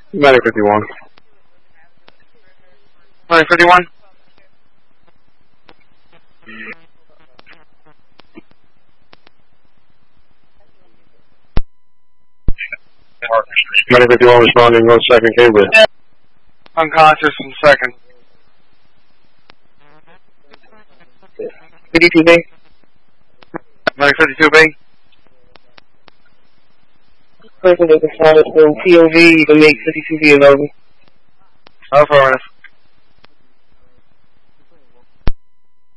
Medic 51. Medic 51. Medic 51 responding, 1 second, Cambridge. Unconscious in second. 52B. Medic 52B. Person that can find us from POV, you can make 52B available. Affirmative.